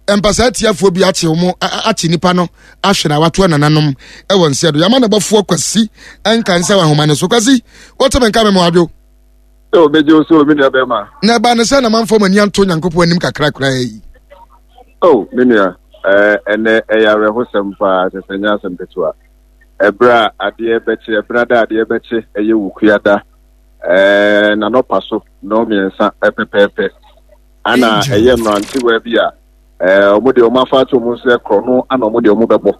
empasa tiafo bi ache mo ache nipa no ahwe na wato nananom e won se do yama na bafo kwasi enkan se wa homa ne so kwasi woto men ka me mo adwo o bejo so mi na be ma na ba ne se na manfo mani anto nyankopon anim kakra kra yi o menua ene eyare hosem pa sesenya sempetua ebra ade beche ebra da ade beche eye wukuada na no paso no miensa epepepe ana eye mranti we bia omude omafa to mu se krono ana omude omu bebo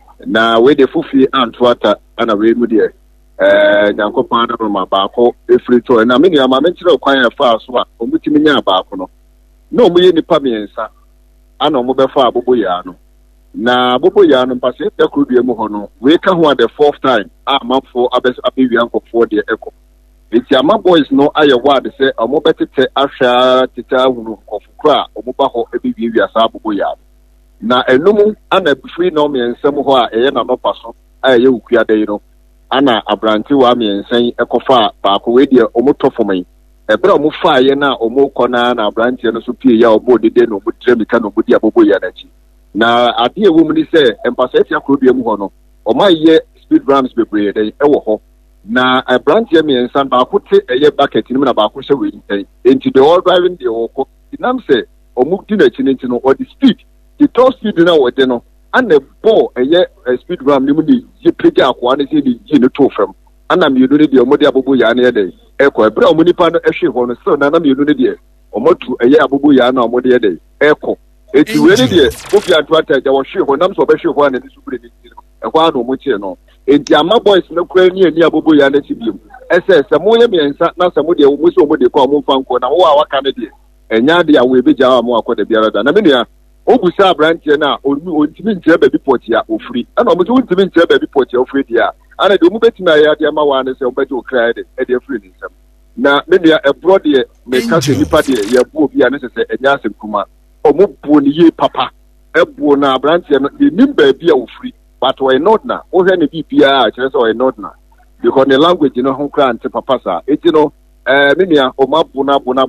na we de fufi antoata ana we mu de nyankopon da ma baako efri to na menua ma menkyere kwan afa so a omutimi nya baako no na omuye nipa miensa ana omu befa abobo ya no na abobo ya no mpase ekuru mu ho no we ka ho the fourth time amafo abewi ankofo de eko iti ama boys no aye word say omo betete ahwa tita hunu nkofukra omo ba ho ebibi wiasa abobo ya na enum ana free no me nsem ho a eye na no paso aye ukua dey no ana abranti wa me nsen ekofa baako we de omo tofoman ebra omo fa aye na omo kona na abranti no so pie ya obo dede no omo dremika no omo di abobo ya nachi na ade ewu mu ni say empaseti akrodua mu ho no omo aye speed rams bebre dey ewo ho na abranti me nsan baako te eye bucket ni na baako hye we nten enti the all driving the oko inam say omo di na chinenti no or the speed the top speed na wo de no ana ball eye speed ram ni mu ni ye pege akwa na say di ji no to fam ana me yunu ne de omo de abobo ya na ye de eko ebra omo nipa no ehwe ho no so na me yunu ne de omo tu eye abobo ya na omo de ye de eko eti we ne de ofi atwata ja wo hwe ho nam so be hwe ho na ni subure ni ekwa na omo tie no enti ama boys no kura ni ani abobo ya na ti biem ese mo ye miensa na se mo de mo so mo de ko mo fanko na wo a waka ne de enya de a we be ja mo akoda biara da na menua obusa abrantie na ontimi nkyere baby port ya ofri ana mo ontimi nkyere baby port ya ofri dia ana de mo betima ya de ama wa ne se obedi okra de e de free ni nsam na menua ebro de me ka se nipa de ya bu obi ane se enya asem kuma omo bu ni ye papa ebu na abrantie no de nimba bia ofri but we not na o he ne bibia a kire so we not na because the language no ho kra ante papa sa eti no menua o mabu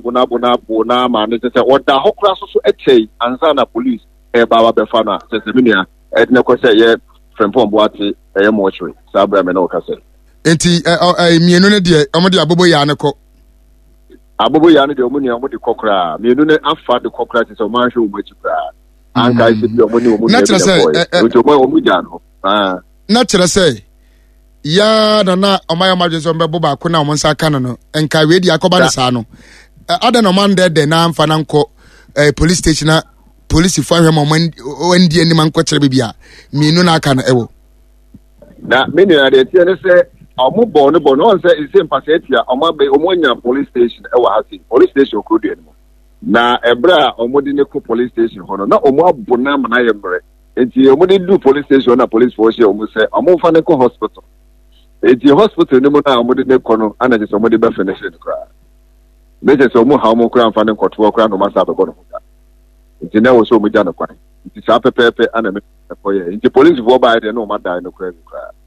na ma ne se oda ho kra so etchei ansa na police ba be fa na se menua ne ko se ye frempom boate ye mochwe sabra me no ka se enti mienu ne de omo de abobo ya ne ko abobo ya ne de omo ne omo de kokra mienu ne afa de kokra se o ma hwe o machi kra anka ise bi omo ne omo de omo ja no na chere say ya na omaya majeso mbebo ba ko na omo nsa aka no enka we di akoba ne sa no ada no man de na amfa na nko police station na police fo ahwe mo wandi ani man ko chere bibia minu na aka no ewo na menu na de tie ne se omo bo no on say ise mpasetia omo nya police station ewo hasi police station okrodu ani na ebra omo di ne ko police station hono na omo abuna mana yemre enti omo di do police station na police force omo say omo fa ne ko hospital enti hospital ni mo na omo di ne ko no ana je omo di ba finish it kra meje so omo ha omo kra fa ne koto kra no masa be bono enti na wo so omo ja no kwan enti sa pepepe ana me ko ye enti police vo ba de no ma dai no kra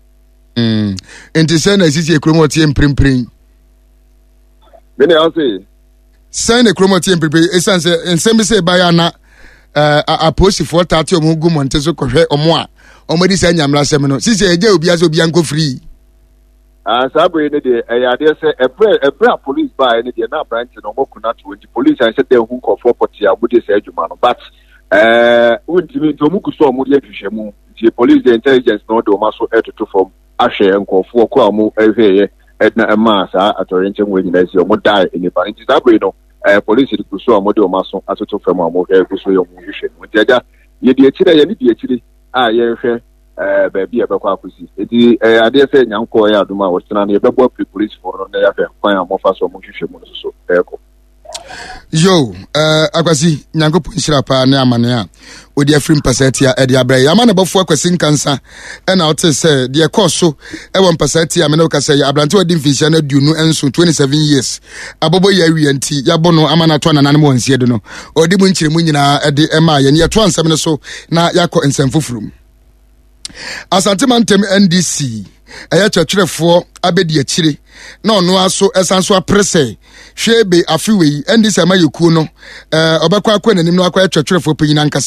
enti se na sisi ekromo tie mprimprin me ne say say na ekromo tie mprimprin esanse ensem se ba ya na a post for 30 omo gu montezo ko hwe omo a omo di se nyamra sem no sisi eje obi aso obi anko free sabre ne de ya de se ebra police by ne de na branch no mokuna to the police and said they who call for potia bude se adwuma no but untimi to muku so mo de hwehwemu the police the intelligence no do ma so to from ahwe nkofo ko amu ehweye edna ema sa atorenche nwe nyina si omo die ni ba nti sabre no police de ku so mo de o ma so atoto from amu ku so yo mu hwehwe nti aja ye de akire ye ni de akire a ye hwe baby ebekwa akusi eti ade se nyanko ya aduma wo tena na ebebo police for na ya fe kwan amofa so mo hwehwe mu so eko yo akwasi nyanko punshira pa na amane a odi afrim pasatia e de abra ya ma na bofo akwasi nkansa e na ote se de ekoso e won pasatia me na ka se ya ablante odi mfinsia na duonu enso 27 years abobo ya wianti ya bono amana to na nanem wonsie de no odi mu nkyire mu nyina e de ema ye ne ye to ansam ne so na yakọ nsɛmfofurum Asante Mantem NDC aya chachirefo abedi akire na ono aso esanso aprese hwebe afiwe NDC amayekuo no obekwa akwa nanim no akwa chachirefo panyina nkasa